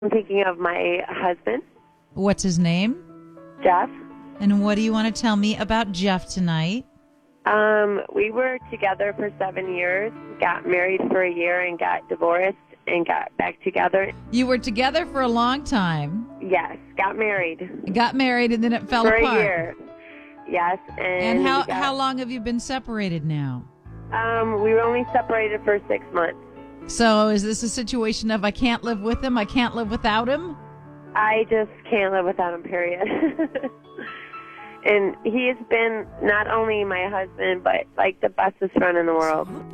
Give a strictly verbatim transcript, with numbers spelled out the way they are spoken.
I'm thinking of my husband, What's his name? Jeff. And what do you want to tell me about Jeff tonight? Um, we were together for seven years, got married for a year, and got divorced and got back together. You were together for a long time, Yes, got married got married, and then it fell for apart. a year. Yes, and, And how we got, how long have you been separated now? Um, we were only separated for six months. So is this a situation of I can't live with him, I can't live without him? I just can't live without him, period. And he has been not only my husband, but like the bestest friend in the world.